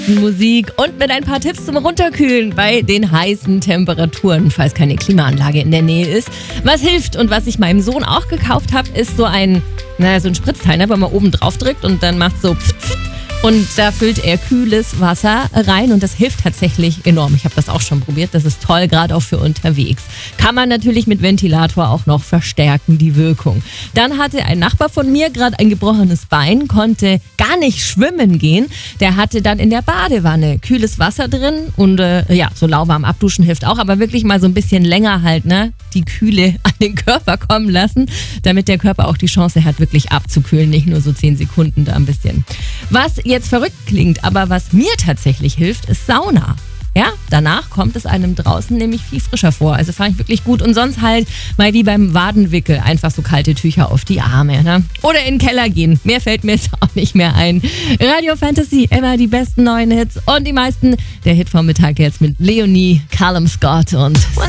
besten Musik und mit ein paar Tipps zum Runterkühlen bei den heißen Temperaturen, falls keine Klimaanlage in der Nähe ist. Was hilft und was ich meinem Sohn auch gekauft habe, ist so ein Spritzteil, ne, wo man oben drauf drückt und dann macht so pft, pft. Und da füllt er kühles Wasser rein und das hilft tatsächlich enorm. Ich habe das auch schon probiert, das ist toll, gerade auch für unterwegs. Kann man natürlich mit Ventilator auch noch verstärken, die Wirkung. Dann hatte ein Nachbar von mir gerade ein gebrochenes Bein, konnte gar nicht schwimmen gehen. Der hatte dann in der Badewanne kühles Wasser drin und so lauwarm abduschen hilft auch, aber wirklich mal so ein bisschen länger halt, ne, die Kühle an den Körper kommen lassen, damit der Körper auch die Chance hat, wirklich abzukühlen, nicht nur so 10 Sekunden da ein bisschen. Was jetzt verrückt klingt, aber was mir tatsächlich hilft, ist Sauna. Ja, danach kommt es einem draußen nämlich viel frischer vor. Also fand ich wirklich gut. Und sonst halt mal wie beim Wadenwickel einfach so kalte Tücher auf die Arme. Ne? Oder in den Keller gehen. Mehr fällt mir jetzt auch nicht mehr ein. Radio Fantasy, immer die besten neuen Hits und die meisten. Der Hit vom Mittag jetzt mit Leonie, Callum Scott und